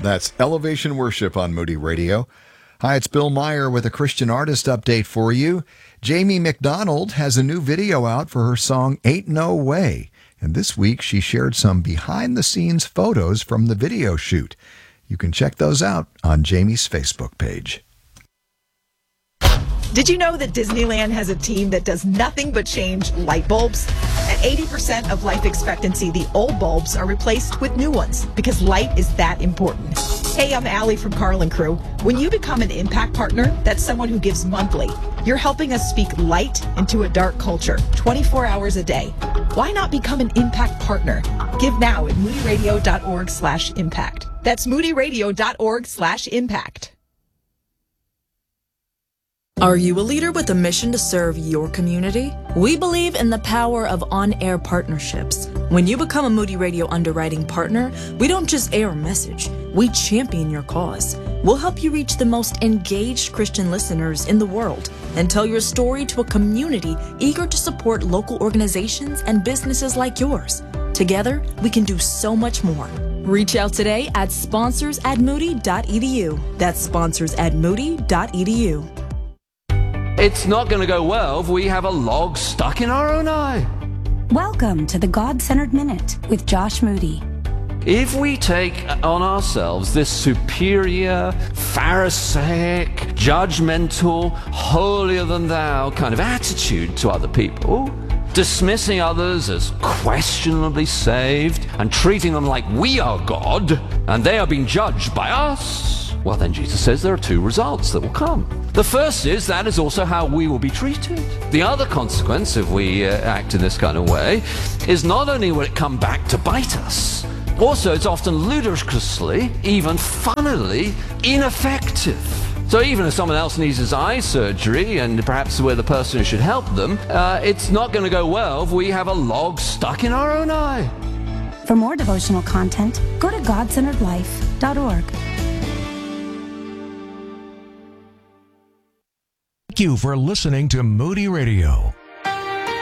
That's Elevation Worship on Moody Radio. Hi, it's Bill Meyer with a Christian artist update for you. Jamie McDonald has a new video out for her song Ain't No Way. And this week she shared some behind-the-scenes photos from the video shoot. You can check those out on Jamie's Facebook page. Did you know that Disneyland has a team that does nothing but change light bulbs? At 80% of life expectancy, the old bulbs are replaced with new ones because light is that important. Hey, I'm Allie from Carl & Crew. When you become an Impact Partner, that's someone who gives monthly. You're helping us speak light into a dark culture, 24 hours a day. Why not become an Impact Partner? Give now at moodyradio.org/impact. That's moodyradio.org/impact. Are you a leader with a mission to serve your community? We believe in the power of on-air partnerships. When you become a Moody Radio underwriting partner, we don't just air a message, we champion your cause. We'll help you reach the most engaged Christian listeners in the world and tell your story to a community eager to support local organizations and businesses like yours. Together, we can do so much more. Reach out today at sponsors@moody.edu. That's sponsors@moody.edu. It's not going to go well if we have a log stuck in our own eye. Welcome to the God-Centered Minute with Josh Moody. If we take on ourselves this superior, Pharisaic, judgmental, holier-than-thou kind of attitude to other people, dismissing others as questionably saved and treating them like we are God and they are being judged by us, well, then Jesus says there are two results that will come. The first is that is also how we will be treated. The other consequence, if we act in this kind of way, is not only will it come back to bite us, also it's often ludicrously, even funnily, ineffective. So even if someone else needs his eye surgery, and perhaps we're the person who should help them, it's not going to go well if we have a log stuck in our own eye. For more devotional content, go to godcenteredlife.org. Thank you for listening to Moody Radio.